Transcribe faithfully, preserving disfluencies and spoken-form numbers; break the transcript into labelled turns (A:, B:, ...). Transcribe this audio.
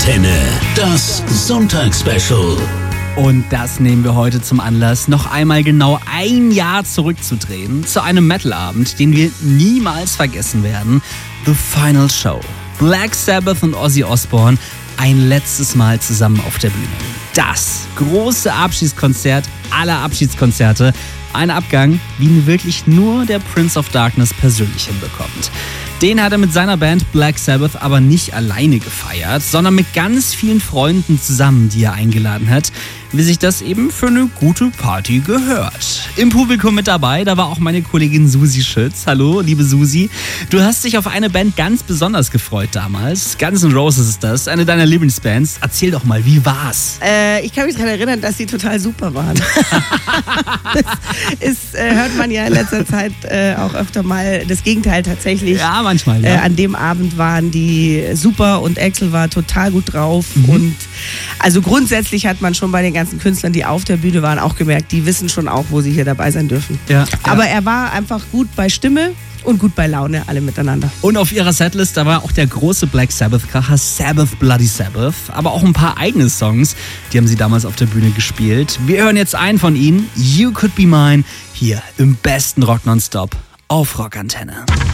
A: Antenne, das Sonntagsspecial.
B: Und das nehmen wir heute zum Anlass, noch einmal genau ein Jahr zurückzudrehen zu einem Metal-Abend, den wir niemals vergessen werden. The Final Show. Black Sabbath und Ozzy Osbourne ein letztes Mal zusammen auf der Bühne. Das große Abschiedskonzert aller Abschiedskonzerte. Ein Abgang, wie ihn wirklich nur der Prince of Darkness persönlich hinbekommt. Den hat er mit seiner Band Black Sabbath aber nicht alleine gefeiert, sondern mit ganz vielen Freunden zusammen, die er eingeladen hat, wie sich das eben für eine gute Party gehört. Im Publikum mit dabei, da war auch meine Kollegin Susi Schütz. Hallo, liebe Susi. Du hast dich auf eine Band ganz besonders gefreut damals. Guns N' Roses ist das, eine deiner Lieblingsbands. Erzähl doch mal, wie war's?
C: Äh, ich kann mich daran erinnern, dass sie total super waren. Das ist, äh, hört man ja in letzter Zeit äh, auch öfter mal das Gegenteil tatsächlich.
B: Ja, manchmal, ja.
C: Äh, an dem Abend waren die super und Axl war total gut drauf. Mhm. Und also grundsätzlich hat man schon bei den ganzen Künstlern, die auf der Bühne waren, auch gemerkt, die wissen schon auch, wo sie hier dabei sein dürfen.
B: Ja,
C: Aber
B: ja.
C: er war einfach gut bei Stimme und gut bei Laune, alle miteinander.
B: Und auf ihrer Setlist, da war auch der große Black Sabbath-Kracher Sabbath Bloody Sabbath, aber auch ein paar eigene Songs, die haben sie damals auf der Bühne gespielt. Wir hören jetzt einen von ihnen, You Could Be Mine, hier im besten Rock Nonstop auf Rockantenne.